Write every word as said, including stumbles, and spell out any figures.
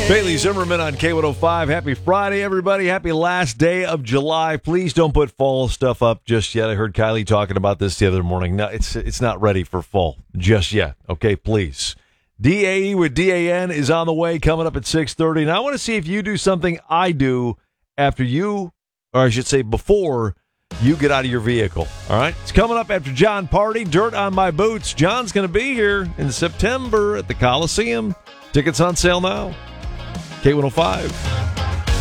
Bailey Zimmerman on K one oh five. Happy Friday, everybody. Happy last day of July. Please don't put fall stuff up just yet. I heard Kylie talking about this the other morning. No, it's it's not ready for fall just yet. Okay, please. D A E with D A N is on the way, coming up at six thirty. And I want to see if you do something I do after you, or I should say before you get out of your vehicle. All right? It's coming up after John Party, Dirt on My Boots. John's going to be here in September at the Coliseum. Tickets on sale now. K one oh five.